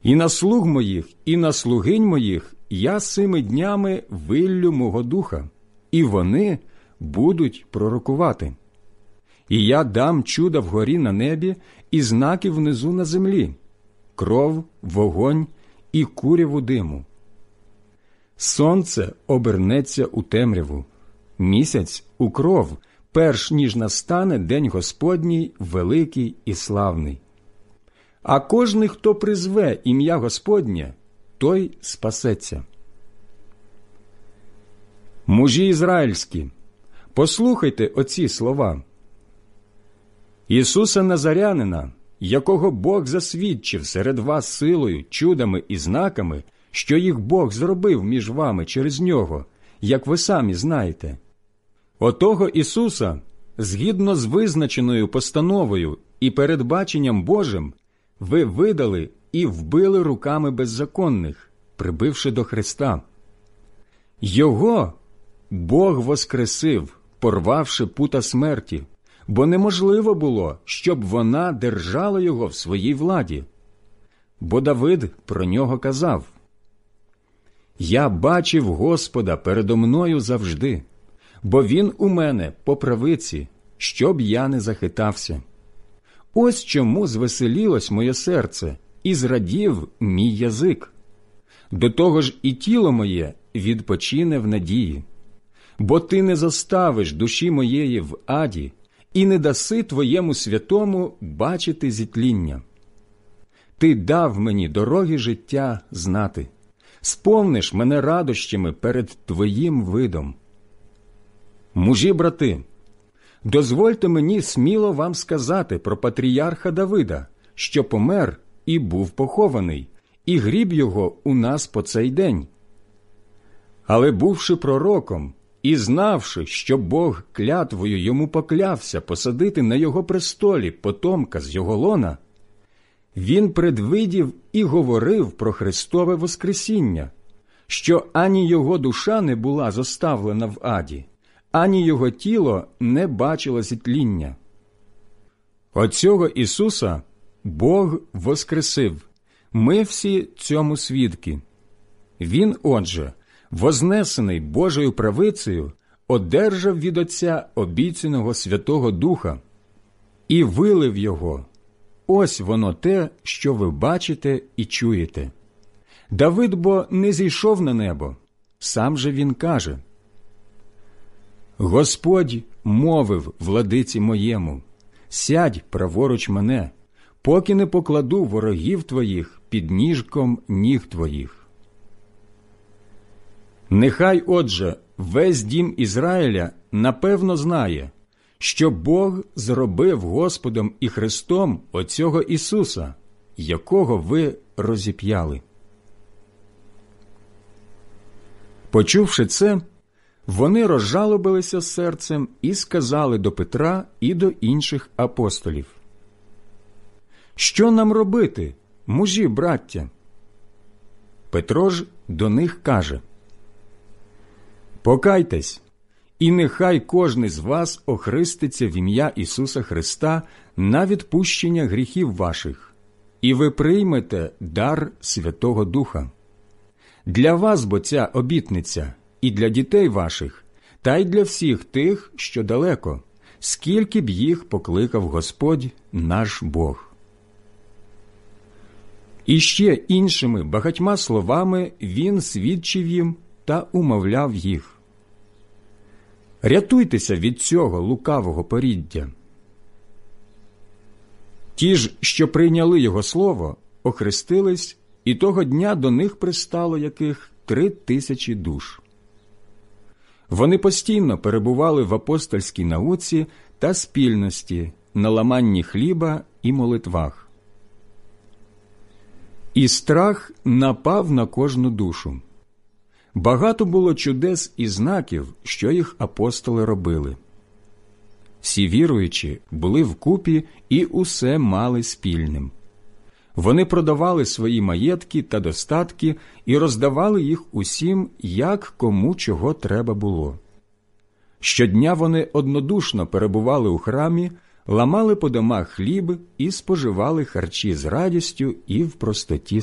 І на слуг моїх, і на слугинь моїх я сими днями виллю мого духа, і вони будуть пророкувати. І я дам чуда вгорі на небі і знаки внизу на землі, кров, вогонь і куряву диму. Сонце обернеться у темряву, місяць у кров, перш ніж настане день Господній великий і славний. А кожний, хто призве ім'я Господнє, той спасеться. Мужі ізраїльські, послухайте оці слова. Ісуса Назарянина, якого Бог засвідчив серед вас силою, чудами і знаками, що їх Бог зробив між вами через нього, як ви самі знаєте. Отого Ісуса, згідно з визначеною постановою і передбаченням Божим, ви видали і вбили руками беззаконних, прибивши до Христа. Його Бог воскресив, порвавши пута смерті, бо неможливо було, щоб вона держала його в своїй владі. Бо Давид про нього казав: «Я бачив Господа передо мною завжди, бо Він у мене по правиці, щоб я не захитався. Ось чому звеселілось моє серце і зрадів мій язик. До того ж і тіло моє відпочине в надії. Бо ти не заставиш душі моєї в аді і не даси твоєму святому бачити зітління. Ти дав мені дороги життя знати, сповниш мене радощами перед твоїм видом. Мужі, брати, дозвольте мені сміло вам сказати про патріарха Давида, що помер і був похований, і гріб його у нас по цей день. Але бувши пророком і знавши, що Бог клятвою йому поклявся посадити на його престолі потомка з його лона, він предвидів і говорив про Христове воскресіння, що ані його душа не була зоставлена в аді, ані його тіло не бачило зітління. Оцього Ісуса Бог воскресив, ми всі цьому свідки. Він, отже, вознесений Божою правицею, одержав від Отця обіцяного Святого Духа і вилив його. Ось воно те, що ви бачите і чуєте. Давид бо не зійшов на небо, сам же він каже: «Господь мовив владиці моєму, сядь праворуч мене, поки не покладу ворогів твоїх під ніжком ніг твоїх». Нехай, отже, весь дім Ізраїля напевно знає, що Бог зробив Господом і Христом оцього Ісуса, якого ви розіп'яли. Почувши це, вони розжалобилися серцем і сказали до Петра і до інших апостолів: «Що нам робити, мужі, браття?» Петро ж до них каже: «Покайтесь, і нехай кожний з вас охреститься в ім'я Ісуса Христа на відпущення гріхів ваших, і ви приймете дар Святого Духа. Для вас бо ця обітниця і для дітей ваших, та й для всіх тих, що далеко, скільки б їх покликав Господь наш Бог». І ще іншими багатьма словами він свідчив їм та умовляв їх: «Рятуйтеся від цього лукавого поріддя». Ті ж, що прийняли його слово, охрестились, і того дня до них пристало яких 3000 душ. Вони постійно перебували в апостольській науці та спільності, на ламанні хліба і молитвах. І страх напав на кожну душу. Багато було чудес і знаків, що їх апостоли робили. Всі віруючі були вкупі і усе мали спільним. Вони продавали свої маєтки та достатки і роздавали їх усім, як кому чого треба було. Щодня вони однодушно перебували у храмі, ламали по домах хліб і споживали харчі з радістю і в простоті